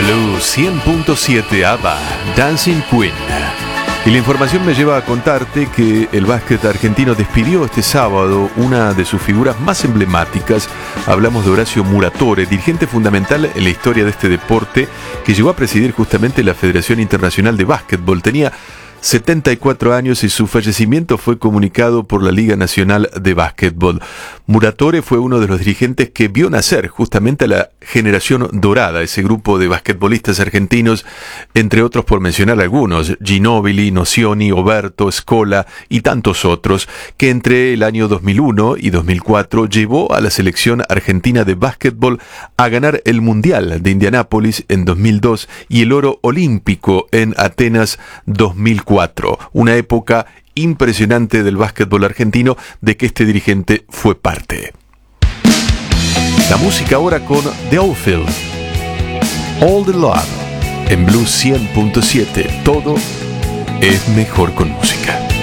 Blue 100.7 ABBA, Dancing Queen. Y la información me lleva a contarte que el básquet argentino despidió este sábado una de sus figuras más emblemáticas. Hablamos de Horacio Muratore, dirigente fundamental en la historia de este deporte, que llegó a presidir justamente la Federación Internacional de Básquetbol. Tenía 74 años y su fallecimiento fue comunicado por la Liga Nacional de Básquetbol. Muratore fue uno de los dirigentes que vio nacer justamente a la generación dorada, ese grupo de basquetbolistas argentinos, entre otros por mencionar algunos, Ginóbili, Nocioni, Oberto, Scola y tantos otros, que entre el año 2001 y 2004 llevó a la selección argentina de básquetbol a ganar el Mundial de Indianápolis en 2002 y el oro olímpico en Atenas 2004. Una época impresionante del básquetbol argentino de que este dirigente fue parte. La música ahora con The Outfield, All the Love, en Blue 100.7. Todo es mejor con música.